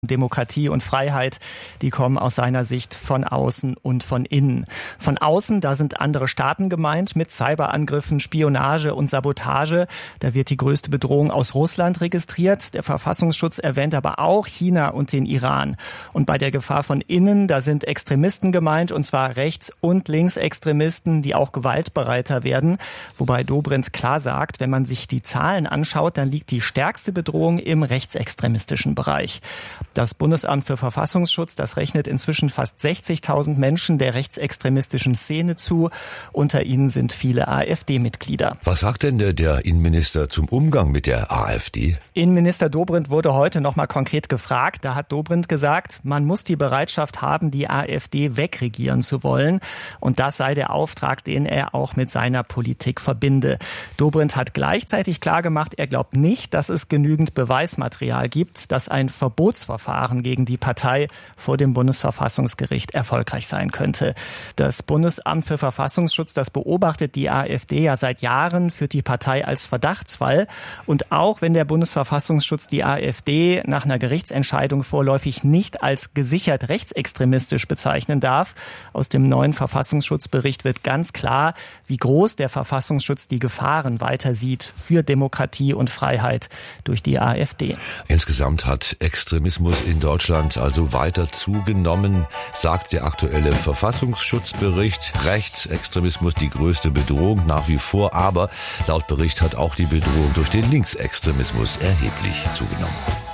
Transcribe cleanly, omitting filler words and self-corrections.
Demokratie und Freiheit, die kommen aus seiner Sicht von außen und von innen. Von außen, da sind andere Staaten gemeint mit Cyberangriffen, Spionage und Sabotage. Da wird die größte Bedrohung aus Russland registriert. Der Verfassungsschutz erwähnt aber auch China und den Iran. Und bei der Gefahr von innen, da sind Extremisten gemeint, und zwar Rechts- und Linksextremisten, die auch gewaltbereiter werden. Wobei Dobrindt klar sagt, wenn man sich die Zahlen anschaut, dann liegt die stärkste Bedrohung im rechtsextremistischen Bereich. Das Bundesamt für Verfassungsschutz, das rechnet inzwischen fast 60.000 Menschen der rechtsextremistischen Szene zu. Unter ihnen sind viele AfD-Mitglieder. Was sagt denn der Innenminister zum Umgang mit der AfD? Innenminister Dobrindt wurde heute noch mal konkret gefragt. Da hat Dobrindt gesagt, man muss die Bereitschaft haben, die AfD wegregieren zu wollen. Und das sei der Auftrag, den er auch mit seiner Politik verbinde. Dobrindt hat gleichzeitig klargemacht, er glaubt nicht, dass es genügend Beweismaterial gibt, dass ein Verbotsverfahren gegen die Partei vor dem Bundesverfassungsgericht erfolgreich sein könnte. Das Bundesamt für Verfassungsschutz, das beobachtet die AfD ja seit Jahren, führt die Partei als Verdachtsfall. Und auch wenn der Bundesverfassungsschutz die AfD nach einer Gerichtsentscheidung vorläufig nicht als gesichert rechtsextremistisch bezeichnen darf, aus dem neuen Verfassungsschutzbericht wird ganz klar, wie groß der Verfassungsschutz die Gefahren weiter sieht für Demokratie und Freiheit durch die AfD. Insgesamt hat Extremismus in Deutschland also weiter zugenommen, sagt der aktuelle Verfassungsschutzbericht. Rechtsextremismus die größte Bedrohung nach wie vor, aber laut Bericht hat auch die Bedrohung durch den Linksextremismus erheblich zugenommen.